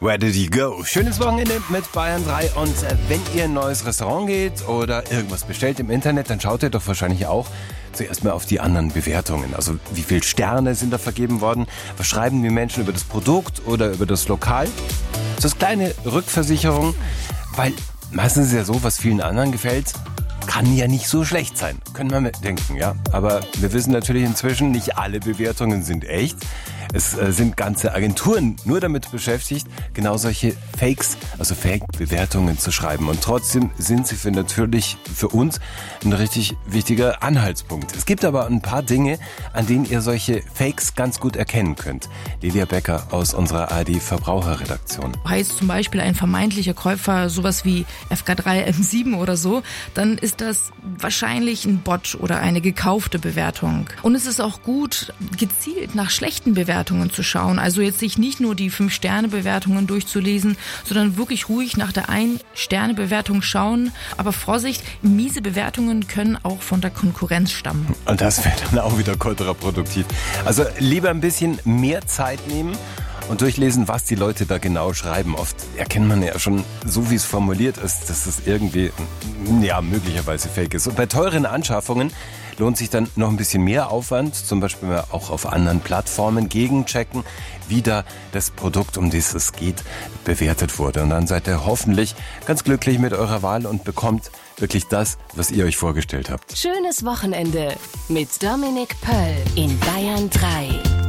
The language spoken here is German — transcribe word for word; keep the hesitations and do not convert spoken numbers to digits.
Where did you go? Schönes Wochenende mit Bayern drei. Und äh, wenn ihr in ein neues Restaurant geht oder irgendwas bestellt im Internet, dann schaut ihr doch wahrscheinlich auch zuerst mal auf die anderen Bewertungen. Also wie viele Sterne sind da vergeben worden? Was schreiben die Menschen über das Produkt oder über das Lokal? So eine kleine Rückversicherung, weil meistens ist ja so, was vielen anderen gefällt, kann ja nicht so schlecht sein. Können wir mir denken, ja. Aber wir wissen natürlich inzwischen, nicht alle Bewertungen sind echt. Es äh, sind ganze Agenturen nur damit beschäftigt, genau solche Fakes, also Fake-Bewertungen zu schreiben. Und trotzdem sind sie für natürlich für uns ein richtig wichtiger Anhaltspunkt. Es gibt aber ein paar Dinge, an denen ihr solche Fakes ganz gut erkennen könnt. Lilia Becker aus unserer A R D-Verbraucherredaktion. Heißt zum Beispiel ein vermeintlicher Käufer sowas wie F K drei M sieben oder so, dann ist das wahrscheinlich ein Bot oder eine gekaufte Bewertung. Und es ist auch gut, gezielt nach schlechten Bewertungen zu schauen. Also jetzt sich nicht nur die fünf Sterne Bewertungen durchzulesen, sondern wirklich ruhig nach der ein Sterne Bewertung schauen. Aber Vorsicht, miese Bewertungen können auch von der Konkurrenz stammen. Und das wäre dann auch wieder kontraproduktiv. Also lieber ein bisschen mehr Zeit nehmen und durchlesen, was die Leute da genau schreiben. Oft erkennt man ja schon, so wie es formuliert ist, dass es irgendwie, ja, möglicherweise fake ist. Und bei teuren Anschaffungen lohnt sich dann noch ein bisschen mehr Aufwand, zum Beispiel auch auf anderen Plattformen gegenchecken, wie da das Produkt, um das es geht, bewertet wurde. Und dann seid ihr hoffentlich ganz glücklich mit eurer Wahl und bekommt wirklich das, was ihr euch vorgestellt habt. Schönes Wochenende mit Dominik Pöll in Bayern drei.